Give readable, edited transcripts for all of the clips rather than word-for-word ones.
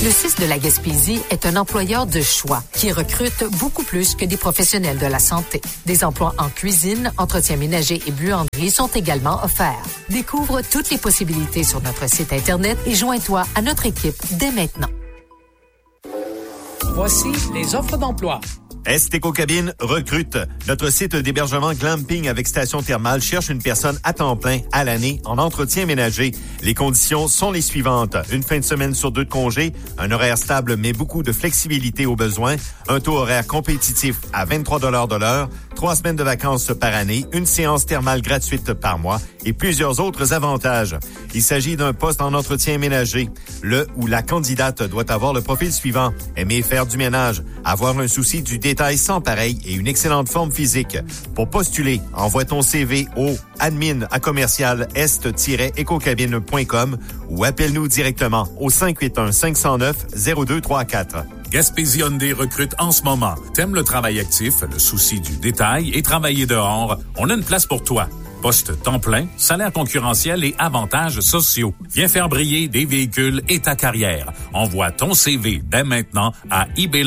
Le CIS de la Gaspésie est un employeur de choix qui recrute beaucoup plus que des professionnels de la santé. Des emplois en cuisine, entretien ménager et buanderie sont également offerts. Découvre toutes les possibilités sur notre site Internet et joins-toi à notre équipe dès maintenant. Voici les offres d'emploi. Est-Éco-Cabine recrute. Notre site d'hébergement Glamping avec station thermale cherche une personne à temps plein à l'année en entretien ménager. Les conditions sont les suivantes. Une fin de semaine sur 2 de congé, un horaire stable mais beaucoup de flexibilité aux besoins, un taux horaire compétitif à 23 $ de l'heure, 3 semaines de vacances par année, une séance thermale gratuite par mois et plusieurs autres avantages. Il s'agit d'un poste en entretien ménager. Le ou la candidate doit avoir le profil suivant. Aimer faire du ménage, avoir un souci du détail sans pareil et une excellente forme physique. Pour postuler, envoie ton CV au admin@est-ecocabine.com ou appelle-nous directement au 581-509-0234. Gaspésie Hyundai recrute en ce moment. T'aimes le travail actif, le souci du détail et travailler dehors? On a une place pour toi. Poste temps plein, salaire concurrentiel et avantages sociaux. Viens faire briller des véhicules et ta carrière. Envoie ton CV dès maintenant à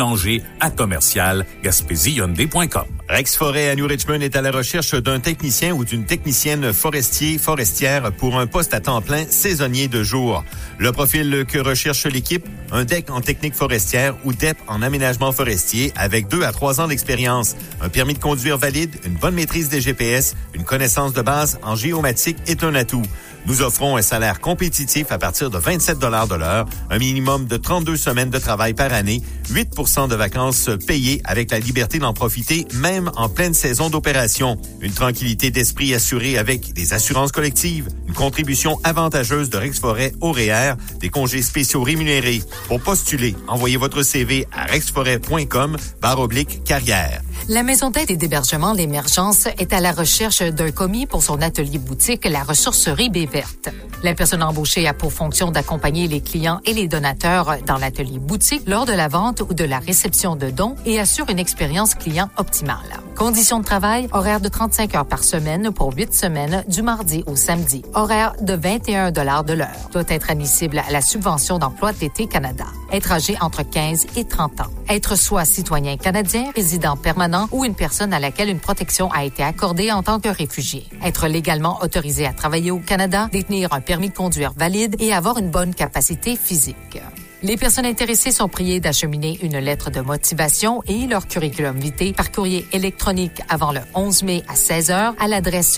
ibélanger@gaspésiehyundai.com. Rex Forêt à New Richmond est à la recherche d'un technicien ou d'une technicienne forestière pour un poste à temps plein saisonnier de jour. Le profil que recherche l'équipe, un DEC en technique forestière ou DEP en aménagement forestier avec 2 à 3 ans d'expérience, un permis de conduire valide, une bonne maîtrise des GPS, une connaissance de base en géomatique est un atout. Nous offrons un salaire compétitif à partir de 27 $ de l'heure, un minimum de 32 semaines de travail par année, 8 % de vacances payées avec la liberté d'en profiter même en pleine saison d'opération. Une tranquillité d'esprit assurée avec des assurances collectives, une contribution avantageuse de Rex Forêt au REER, des congés spéciaux rémunérés. Pour postuler, envoyez votre CV à rexforêt.com/carrière. La Maison d'aide et d'hébergement L'Émergence est à la recherche d'un commis pour son atelier boutique La Ressourcerie Baie-Verte. La personne embauchée a pour fonction d'accompagner les clients et les donateurs dans l'atelier boutique lors de la vente ou de la réception de dons et assure une expérience client optimale. Conditions de travail, horaire de 35 heures par semaine pour 8 semaines du mardi au samedi. Horaire de 21 $ de l'heure. Doit être admissible à la subvention d'emploi d'été Canada. Être âgé entre 15 et 30 ans. Être soit citoyen canadien, résident permanent ou une personne à laquelle une protection a été accordée en tant que réfugié. Être légalement autorisé à travailler au Canada, détenir un permis de conduire valide et avoir une bonne capacité physique. Les personnes intéressées sont priées d'acheminer une lettre de motivation et leur curriculum vitae par courrier électronique avant le 11 mai à 16h à l'adresse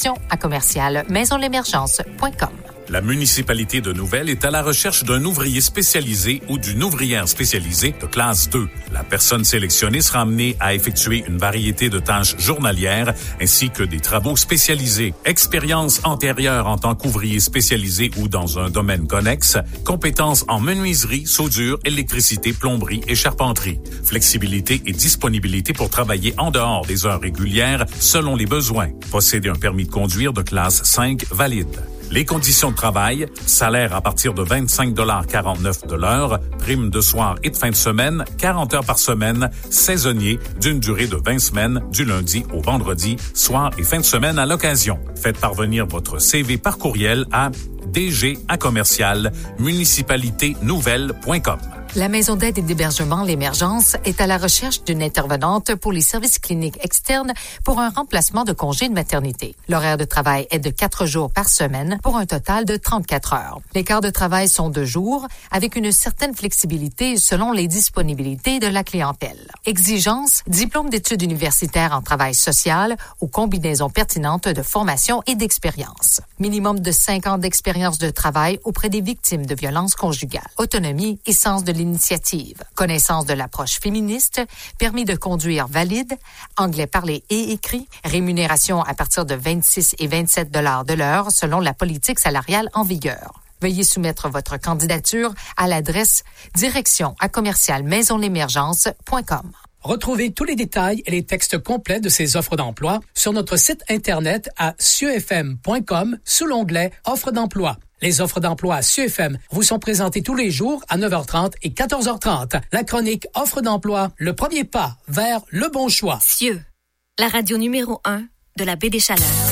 direction@maisonlemergence.com. La municipalité de Nouvelle est à la recherche d'un ouvrier spécialisé ou d'une ouvrière spécialisée de classe 2. La personne sélectionnée sera amenée à effectuer une variété de tâches journalières ainsi que des travaux spécialisés. Expérience antérieure en tant qu'ouvrier spécialisé ou dans un domaine connexe. Compétences en menuiserie, soudure, électricité, plomberie et charpenterie. Flexibilité et disponibilité pour travailler en dehors des heures régulières selon les besoins. Posséder un permis de conduire de classe 5 valide. Les conditions de travail, salaire à partir de 25,49 $ de l'heure, prime de soir et de fin de semaine, 40 heures par semaine, saisonnier, d'une durée de 20 semaines, du lundi au vendredi, soir et fin de semaine à l'occasion. Faites parvenir votre CV par courriel à dg@municipaliténouvelle.com. La Maison d'aide et d'hébergement L'Émergence est à la recherche d'une intervenante pour les services cliniques externes pour un remplacement de congé de maternité. L'horaire de travail est de 4 jours par semaine pour un total de 34 heures. Les quarts de travail sont de jour avec une certaine flexibilité selon les disponibilités de la clientèle. Exigence, diplôme d'études universitaires en travail social ou combinaison pertinente de formation et d'expérience. Minimum de 5 ans d'expérience de travail auprès des victimes de violences conjugales. Autonomie et sens de l'initiative. Connaissance de l'approche féministe, permis de conduire valide, anglais parlé et écrit, rémunération à partir de 26 et 27 $ de l'heure selon la politique salariale en vigueur. Veuillez soumettre votre candidature à l'adresse direction@maisonlemergence.com. Retrouvez tous les détails et les textes complets de ces offres d'emploi sur notre site Internet à cieux-fm.com sous l'onglet « Offres d'emploi ». Les offres d'emploi à Cieux FM vous sont présentées tous les jours à 9h30 et 14h30. La chronique « Offres d'emploi », le premier pas vers le bon choix. Cieux, la radio numéro 1 de la Baie des Chaleurs.